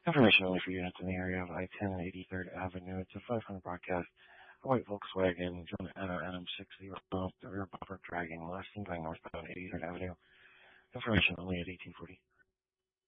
Information only for units in the area of I-10 and 83rd Avenue. It's a 500 broadcast. A white Volkswagen, John Anna NM60, the rear bumper dragging left and going northbound 83rd Avenue. Information only at 1840.